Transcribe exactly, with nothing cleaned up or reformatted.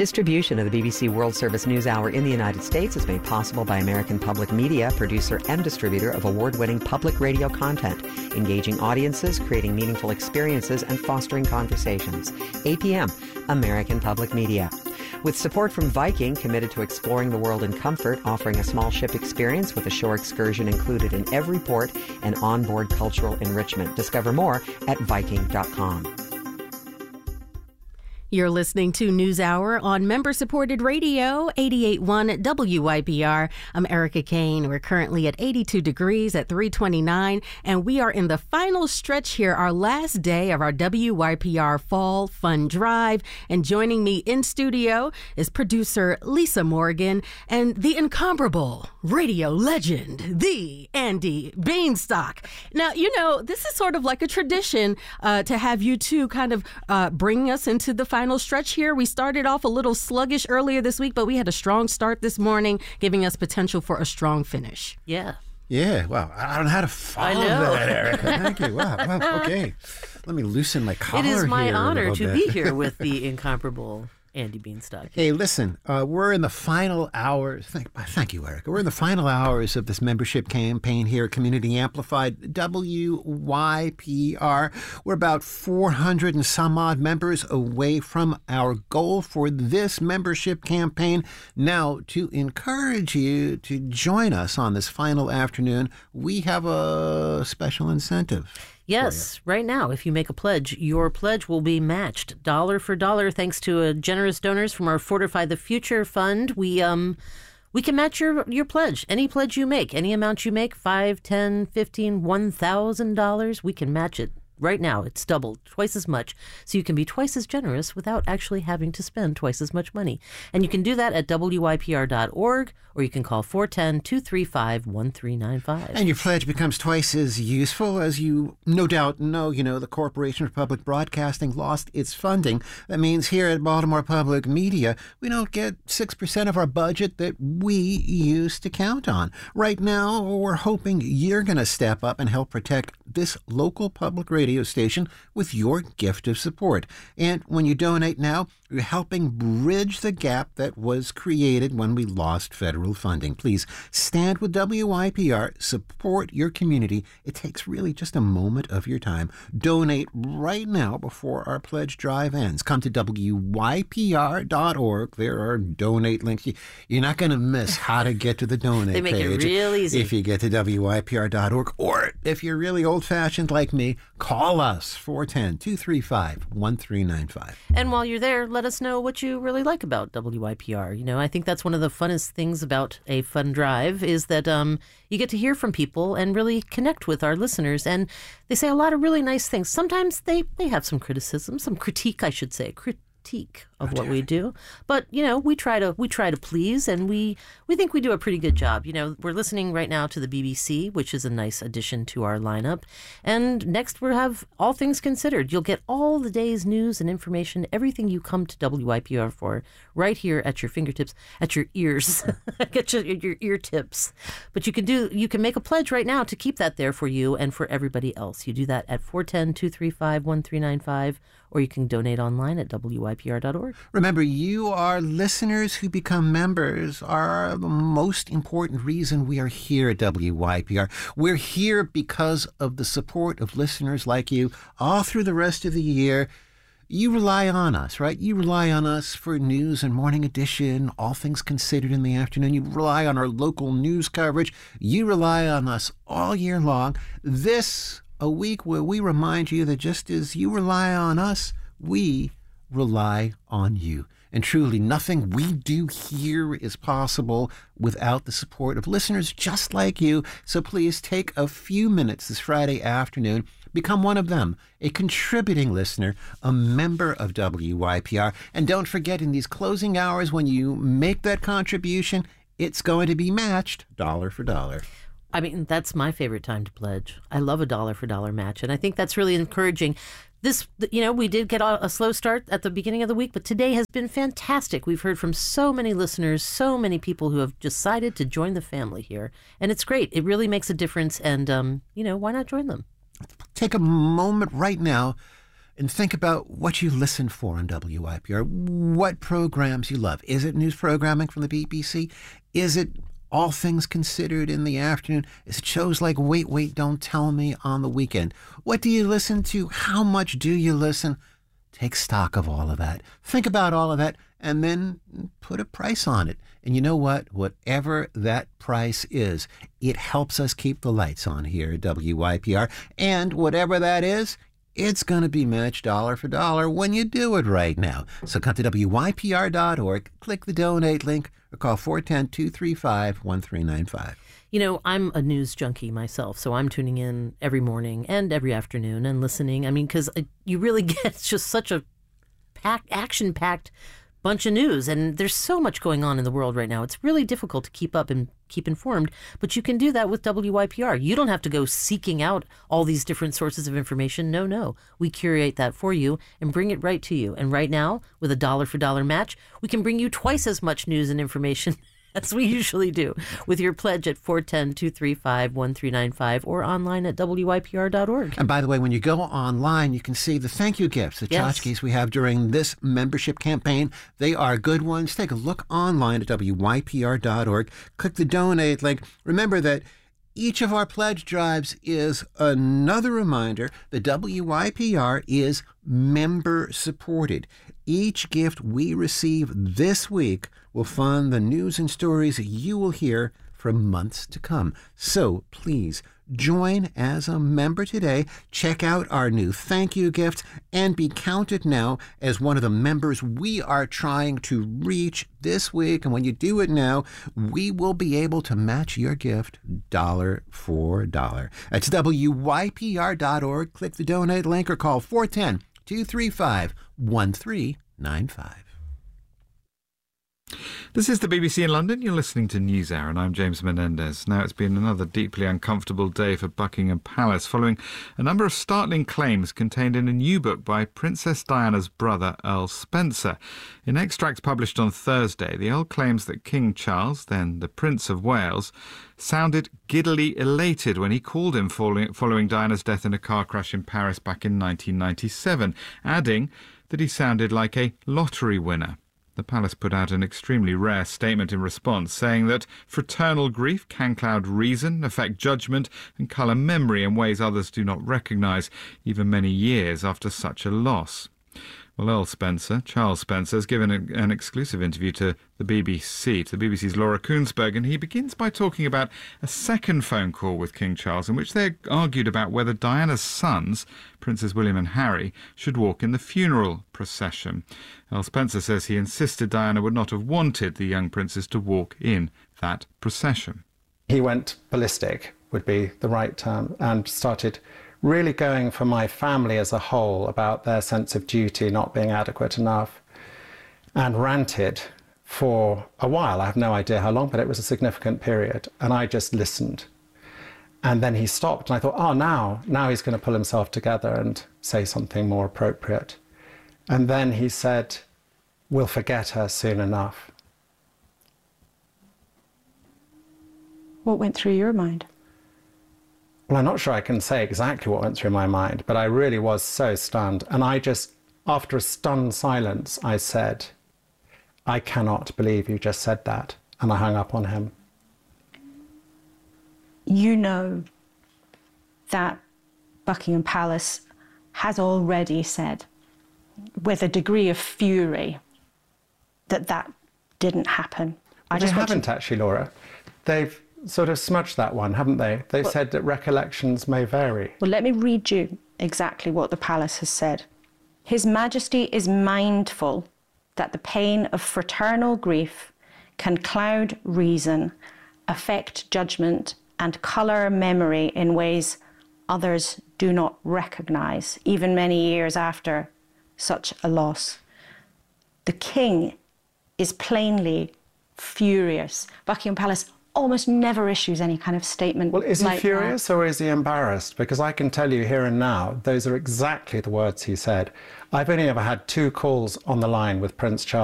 Distribution of the B B C World Service News Hour in the United States is made possible by American Public Media, producer and distributor of award-winning public radio content, engaging audiences, creating meaningful experiences, and fostering conversations. A P M, American Public Media. With support from Viking, committed to exploring the world in comfort, offering a small ship experience with a shore excursion included in every port and onboard cultural enrichment. Discover more at Viking dot com. You're listening to NewsHour on member-supported radio, eighty-eight point one W Y P R. I'm Erica Kane. We're currently at eighty-two degrees at three twenty-nine, and we are in the final stretch here, our last day of our W Y P R Fall Fun Drive. And joining me in studio is producer Lisa Morgan and the incomparable radio legend, the Andy Beanstalk. Now, you know, this is sort of like a tradition uh, to have you two kind of uh, bring us into the final final stretch here. We started off a little sluggish earlier this week, but we had a strong start this morning, giving us potential for a strong finish. Yeah. Yeah, wow. I don't know how to follow that, Erica. Thank you. Wow. wow. Okay. Let me loosen my collar here. It is my honor to bit. be here with the incomparable Andy Beanstalk. Hey, listen, uh, we're in the final hours. Thank, thank you, Erica. We're in the final hours of this membership campaign here at Community Amplified W Y P R. We're about four hundred and some odd members away from our goal for this membership campaign. Now, to encourage you to join us on this final afternoon, we have a special incentive. Yes, right now, if you make a pledge, your pledge will be matched dollar for dollar thanks to uh, generous donors from our Fortify the Future Fund. We um we can match your your pledge. Any pledge you make, any amount you make, five, ten, fifteen, one thousand dollars, we can match it. Right now, it's doubled, twice as much, so you can be twice as generous without actually having to spend twice as much money. And you can do that at W Y P R dot org, or you can call four one zero, two three five, one three nine five. And your pledge becomes twice as useful as you no doubt know. You know, the Corporation for Public Broadcasting lost its funding. That means here at Baltimore Public Media, we don't get six percent of our budget that we used to count on. Right now, we're hoping you're going to step up and help protect this local public radio station with your gift of support. And when you donate now, you're helping bridge the gap that was created when we lost federal funding. Please stand with W Y P R, support your community. It takes really just a moment of your time. Donate right now before our pledge drive ends. Come to W Y P R dot org. There are donate links. You're not going to miss how to get to the donate They make page it real easy. if you get to W Y P R dot org. Or if you're really old-fashioned like me, call us, four one zero, two three five, one three nine five. And while you're there, let us know what you really like about W Y P R. You know, I think that's one of the funnest things about a fun drive is that um, you get to hear from people and really connect with our listeners. And they say a lot of really nice things. Sometimes they, they have some criticism, some critique, I should say, critique of what we do. But, you know, we try to we try to please, and we, we think we do a pretty good job. You know, we're listening right now to the B B C, which is a nice addition to our lineup. And next we'll have All Things Considered. You'll get all the day's news and information, everything you come to W Y P R for, right here at your fingertips, at your ears, at your, your ear tips. But you can do you can make a pledge right now to keep that there for you and for everybody else. You do that at four one zero, two three five, one three nine five, or you can donate online at W Y P R dot org. Remember, you are listeners who become members are the most important reason we are here at W Y P R. We're here because of the support of listeners like you all through the rest of the year. You rely on us, right? You rely on us for news and morning edition, All Things Considered in the afternoon. You rely on our local news coverage. You rely on us all year long. This, a week where we remind you that just as you rely on us, we rely on you. And truly, nothing we do here is possible without the support of listeners just like you. So please take a few minutes this Friday afternoon. Become one of them, a contributing listener, a member of W Y P R. And don't forget, in these closing hours, when you make that contribution, it's going to be matched dollar for dollar. I mean, that's my favorite time to pledge. I love a dollar for dollar match, and I think that's really encouraging. This, you know, we did get a slow start at the beginning of the week, but today has been fantastic. We've heard from so many listeners, so many people who have decided to join the family here, and it's great. It really makes a difference, and, um, you know, why not join them? Take a moment right now and think about what you listen for on W I P R, what programs you love. Is it news programming from the B B C? Is it All Things Considered in the afternoon? Is it shows like Wait, Wait, Don't Tell Me on the weekend? What do you listen to? How much do you listen? Take stock of all of that. Think about all of that, and then put a price on it. And you know what? Whatever that price is, it helps us keep the lights on here at W I P R. And whatever that is, it's going to be matched dollar for dollar when you do it right now. So come to W I P R dot org, click the donate link, or call four one zero, two three five, one three nine five. You know, I'm a news junkie myself, so I'm tuning in every morning and every afternoon and listening. I mean, because you really get just such a packed, action-packed bunch of news, and there's so much going on in the world right now. It's really difficult to keep up and keep informed, but you can do that with W I P R. You don't have to go seeking out all these different sources of information. No, no. We curate that for you and bring it right to you. And right now, with a dollar-for-dollar match, we can bring you twice as much news and information as we usually do with your pledge at four one zero, two three five, one three nine five or online at W I P R dot org. And by the way, when you go online, you can see the thank you gifts, the Yes. tchotchkes we have during this membership campaign. They are good ones. Take a look online at W Y P R dot org. Click the donate link. Remember that each of our pledge drives is another reminder that W Y P R is member supported. Each gift we receive this week will fund the news and stories you will hear for months to come. So please join as a member today. Check out our new thank you gift and be counted now as one of the members we are trying to reach this week. And when you do it now, we will be able to match your gift dollar for dollar. That's W Y P R dot org. Click the donate link or call four one zero, two three five, one three nine five. This is the B B C in London. You're listening to NewsHour, and I'm James Menendez. Now, it's been another deeply uncomfortable day for Buckingham Palace following a number of startling claims contained in a new book by Princess Diana's brother, Earl Spencer. In extracts published on Thursday, the Earl claims that King Charles, then the Prince of Wales, sounded giddily elated when he called him following, following Diana's death in a car crash in Paris back in nineteen ninety-seven, adding that he sounded like a lottery winner. The palace put out an extremely rare statement in response, saying that fraternal grief can cloud reason, affect judgment and colour memory in ways others do not recognise, even many years after such a loss. Well, Earl Spencer, Charles Spencer, has given a, an exclusive interview to the B B C, to the B B C's Laura Koonsberg, and he begins by talking about a second phone call with King Charles in which they argued about whether Diana's sons, Princes William and Harry, should walk in the funeral procession. Earl Spencer says he insisted Diana would not have wanted the young princes to walk in that procession. He went ballistic, would be the right term, and started really going for my family as a whole about their sense of duty not being adequate enough, and ranted for a while. I have no idea how long, but it was a significant period, and I just listened. And then he stopped, and I thought, oh, now, now he's going to pull himself together and say something more appropriate. And then he said, we'll forget her soon enough. What went through your mind? Well, I'm not sure I can say exactly what went through my mind, but I really was so stunned. And I just, after a stunned silence, I said, I cannot believe you just said that. And I hung up on him. You know that Buckingham Palace has already said, with a degree of fury, that that didn't happen. I Well, just they want to- haven't actually, Laura. They've sort of smudged that one, haven't they? They Well- said that recollections may vary. Well, let me read you exactly what the palace has said. His Majesty is mindful that the pain of fraternal grief can cloud reason, affect judgment, and colour memory in ways others do not recognise, even many years after such a loss. The King is plainly furious. Buckingham Palace almost never issues any kind of statement. Well, is he like that. furious or is he embarrassed? Because I can tell you here and now, those are exactly the words he said. I've only ever had two calls on the line with Prince Charles.